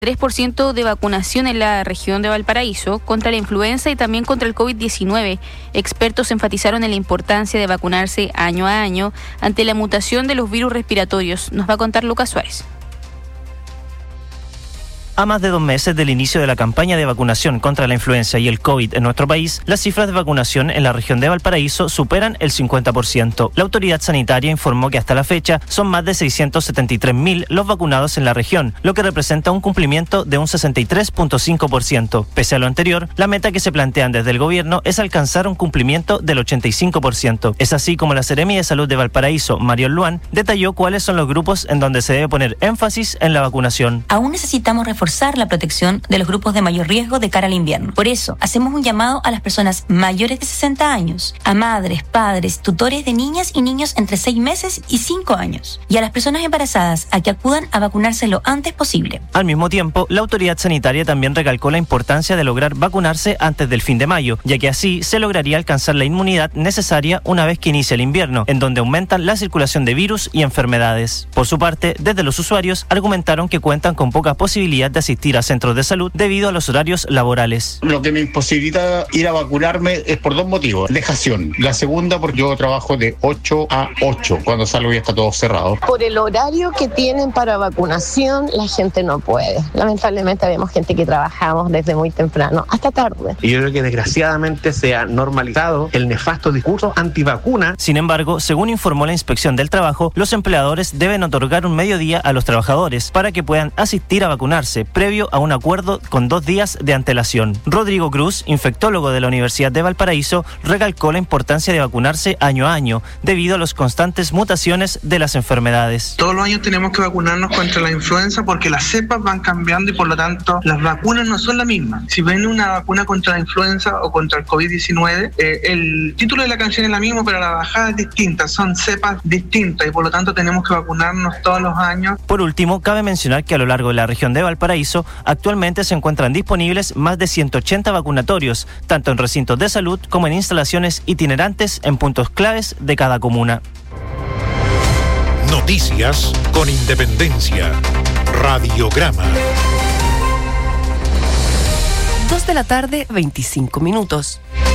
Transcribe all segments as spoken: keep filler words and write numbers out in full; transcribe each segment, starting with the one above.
tres por ciento de vacunación en la región de Valparaíso contra la influenza y también contra el COVID diecinueve. Expertos enfatizaron en la importancia de vacunarse año a año ante la mutación de los virus respiratorios. Nos va a contar Lucas Suárez. A más de dos meses del inicio de la campaña de vacunación contra la influenza y el COVID en nuestro país, las cifras de vacunación en la región de Valparaíso superan el cincuenta por ciento. La autoridad sanitaria informó que hasta la fecha son más de seiscientos setenta y tres mil los vacunados en la región, lo que representa un cumplimiento de un sesenta y tres punto cinco por ciento. Pese a lo anterior, la meta que se plantean desde el gobierno es alcanzar un cumplimiento del ochenta y cinco por ciento. Es así como la Seremi de Salud de Valparaíso, Mariol Luan, detalló cuáles son los grupos en donde se debe poner énfasis en la vacunación. Aún necesitamos reforzar la protección de los grupos de mayor riesgo de cara al invierno. Por eso, hacemos un llamado a las personas mayores de sesenta años, a madres, padres, tutores de niñas y niños entre seis meses y cinco años, y a las personas embarazadas a que acudan a vacunarse lo antes posible. Al mismo tiempo, la autoridad sanitaria también recalcó la importancia de lograr vacunarse antes del fin de mayo, ya que así se lograría alcanzar la inmunidad necesaria una vez que inicia el invierno, en donde aumentan la circulación de virus y enfermedades. Por su parte, desde los usuarios argumentaron que cuentan con poca posibilidad de asistir a centros de salud debido a los horarios laborales. Lo que me imposibilita ir a vacunarme es por dos motivos. Dejación. La segunda, porque yo trabajo de ocho a ocho. Cuando salgo ya está todo cerrado. Por el horario que tienen para vacunación, la gente no puede. Lamentablemente vemos gente que trabajamos desde muy temprano hasta tarde. Y yo creo que desgraciadamente se ha normalizado el nefasto discurso antivacuna. Sin embargo, según informó la Inspección del Trabajo, los empleadores deben otorgar un mediodía a los trabajadores para que puedan asistir a vacunarse, previo a un acuerdo con dos días de antelación. Rodrigo Cruz, infectólogo de la Universidad de Valparaíso, recalcó la importancia de vacunarse año a año debido a las constantes mutaciones de las enfermedades. Todos los años tenemos que vacunarnos contra la influenza porque las cepas van cambiando y por lo tanto las vacunas no son la misma. Si ven una vacuna contra la influenza o contra el COVID diecinueve, eh, el título de la canción es la misma, pero la bajada es distinta, son cepas distintas y por lo tanto tenemos que vacunarnos todos los años. Por último, cabe mencionar que a lo largo de la región de Valparaíso actualmente se encuentran disponibles más de ciento ochenta vacunatorios, tanto en recintos de salud como en instalaciones itinerantes en puntos claves de cada comuna. Noticias con independencia. Radiograma. Dos de la tarde, veinticinco minutos.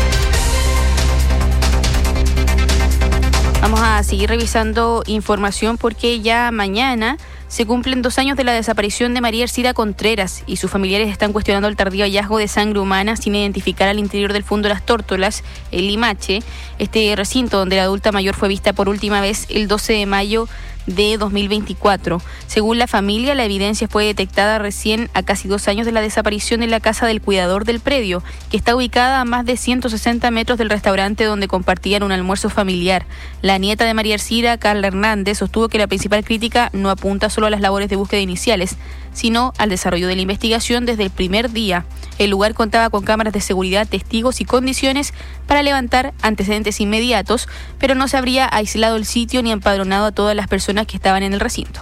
Vamos a seguir revisando información porque ya mañana se cumplen dos años de la desaparición de María Ercira Contreras y sus familiares están cuestionando el tardío hallazgo de sangre humana sin identificar al interior del Fondo Las Tórtolas, el Limache, este recinto donde la adulta mayor fue vista por última vez el doce de mayo de dos mil veinticuatro. Según la familia, la evidencia fue detectada recién a casi dos años de la desaparición en la casa del cuidador del predio, que está ubicada a más de ciento sesenta metros del restaurante donde compartían un almuerzo familiar. La nieta de María Ercira, Carla Hernández, sostuvo que la principal crítica no apunta solo a las labores de búsqueda iniciales, sino al desarrollo de la investigación desde el primer día. El lugar contaba con cámaras de seguridad, testigos y condiciones para levantar antecedentes inmediatos, pero no se habría aislado el sitio ni empadronado a todas las personas que estaban en el recinto.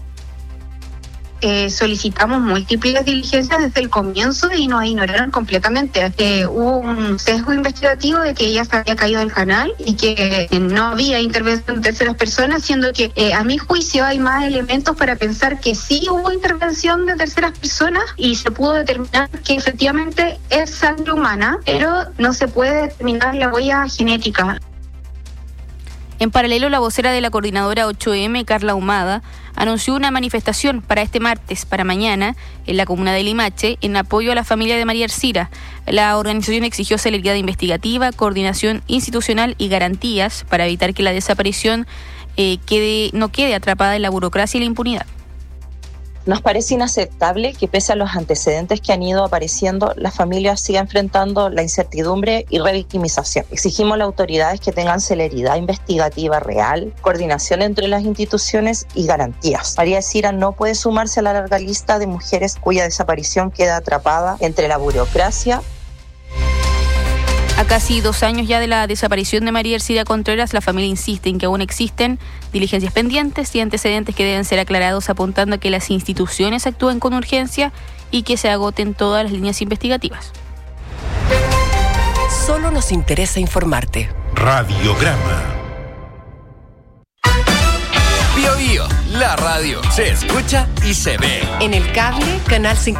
Eh, solicitamos múltiples diligencias desde el comienzo y nos ignoraron completamente. Eh, hubo un sesgo investigativo de que ella se había caído del canal y que eh, no había intervención de terceras personas, siendo que eh, a mi juicio hay más elementos para pensar que sí hubo intervención de terceras personas y se pudo determinar que efectivamente es sangre humana, pero no se puede determinar la huella genética. En paralelo, la vocera de la coordinadora ocho eme, Carla Humada, anunció una manifestación para este martes, para mañana, en la comuna de Limache, en apoyo a la familia de María Ercira. La organización exigió celeridad investigativa, coordinación institucional y garantías para evitar que la desaparición eh, quede, no quede atrapada en la burocracia y la impunidad. Nos parece inaceptable que pese a los antecedentes que han ido apareciendo, la familia siga enfrentando la incertidumbre y revictimización. Exigimos a las autoridades que tengan celeridad investigativa real, coordinación entre las instituciones y garantías. María Ercira no puede sumarse a la larga lista de mujeres cuya desaparición queda atrapada entre la burocracia. A casi dos años ya de la desaparición de María Ercira Contreras, la familia insiste en que aún existen diligencias pendientes y antecedentes que deben ser aclarados, apuntando a que las instituciones actúen con urgencia y que se agoten todas las líneas investigativas. Solo nos interesa informarte. Radiograma. Bio Bio, la radio se escucha y se ve. En el cable, Canal cincuenta.